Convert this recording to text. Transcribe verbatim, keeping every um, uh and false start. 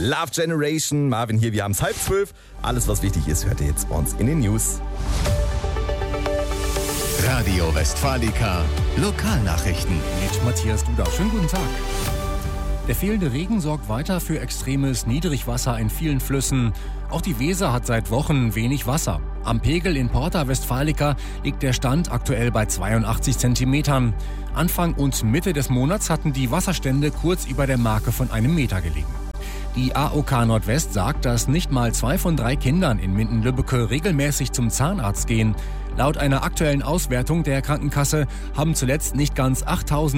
Love Generation. Marvin hier, wir haben es halb zwölf. Alles, was wichtig ist, hört ihr jetzt bei uns in den News. Radio Westfalica, Lokalnachrichten. Mit Matthias Duda. Schönen guten Tag. Der fehlende Regen sorgt weiter für extremes Niedrigwasser in vielen Flüssen. Auch die Weser hat seit Wochen wenig Wasser. Am Pegel in Porta Westfalica liegt der Stand aktuell bei zweiundachtzig Zentimetern. Anfang und Mitte des Monats hatten die Wasserstände kurz über der Marke von einem Meter gelegen. Die A O K Nordwest sagt, dass nicht mal zwei von drei Kindern in Minden-Lübbecke regelmäßig zum Zahnarzt gehen. Laut einer aktuellen Auswertung der Krankenkasse haben zuletzt nicht ganz achttausend